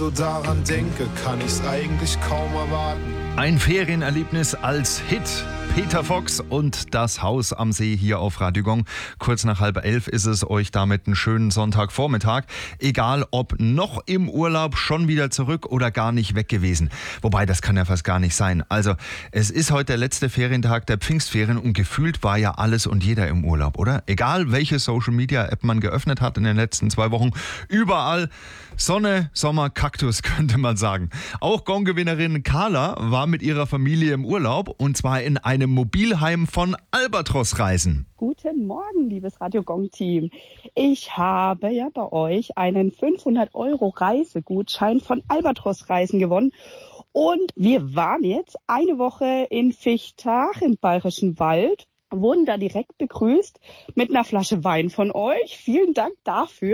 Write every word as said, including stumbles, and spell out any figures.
So daran denke, kann ich's eigentlich kaum erwarten. Ein Ferienerlebnis als Hit. Peter Fox und das Haus am See hier auf Radio Gong. Kurz nach halb elf ist es, euch damit einen schönen Sonntagvormittag. Egal ob noch im Urlaub, schon wieder zurück oder gar nicht weg gewesen. Wobei, das kann ja fast gar nicht sein. Also, es ist heute der letzte Ferientag der Pfingstferien und gefühlt war ja alles und jeder im Urlaub, oder? Egal, welche Social-Media-App man geöffnet hat in den letzten zwei Wochen, überall Sonne, Sommer, Kaktus, könnte man sagen. Auch Gong-Gewinnerin Carla war mit ihrer Familie im Urlaub und zwar in einem Mobilheim von Albatros Reisen. Guten Morgen, liebes Radio Gong-Team. Ich habe ja bei euch einen fünfhundert Euro Reisegutschein von Albatros Reisen gewonnen. Und wir waren jetzt eine Woche in Fichtach im Bayerischen Wald, wurden da direkt begrüßt mit einer Flasche Wein von euch. Vielen Dank dafür.